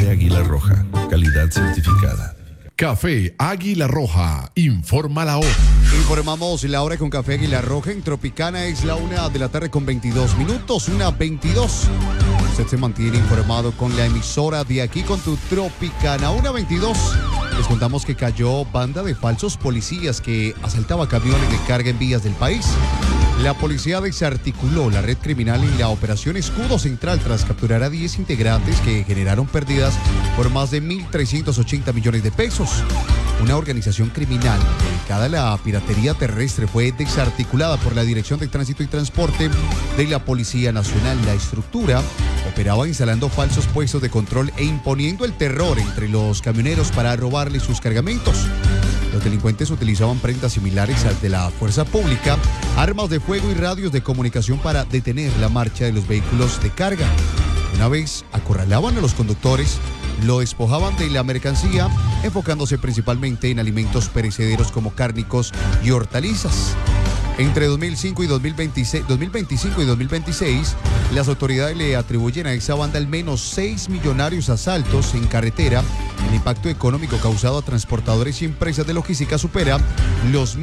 Café Águila Roja, calidad certificada. Café Águila Roja, informa la hora. Informamos la hora con Café Águila Roja. En Tropicana es la 1:00 con 22 minutos, 1:22. Usted se mantiene informado con la emisora de aquí con tu Tropicana, 1:22. Les contamos que cayó banda de falsos policías que asaltaba camiones de carga en vías del país. La policía desarticuló la red criminal en la operación Escudo Central tras capturar a 10 integrantes que generaron pérdidas por más de 1.380 millones de pesos. Una organización criminal dedicada a la piratería terrestre fue desarticulada por la Dirección de Tránsito y Transporte de la Policía Nacional. La estructura operaba instalando falsos puestos de control e imponiendo el terror entre los camioneros para robarles sus cargamentos. Los delincuentes utilizaban prendas similares al de la fuerza pública, armas de fuego y radios de comunicación para detener la marcha de los vehículos de carga. Una vez acorralaban a los conductores, lo despojaban de la mercancía, enfocándose principalmente en alimentos perecederos como cárnicos y hortalizas. Entre 2005 y 2025 y 2026, las autoridades le atribuyen a esa banda al menos 6 millonarios asaltos en carretera. El impacto económico causado a transportadores y empresas de logística supera los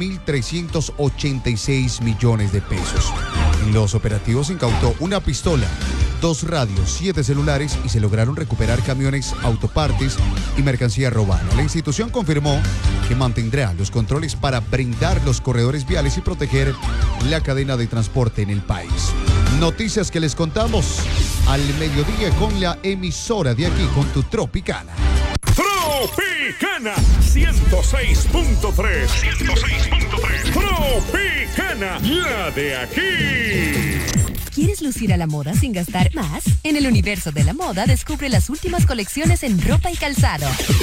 1.386 millones de pesos. En los operativos se incautó una pistola, 2 radios, 7 celulares y se lograron recuperar camiones, autopartes y mercancía robada. La institución confirmó que mantendrá los controles para brindar los corredores viales y proteger la cadena de transporte en el país. Noticias que les contamos al mediodía con la emisora de aquí, con tu Tropicana. Tropicana 106.3. 106.3. Tropicana, la de aquí. ¿Quieres lucir a la moda sin gastar más? En el universo de la moda descubre las últimas colecciones en ropa y calzado.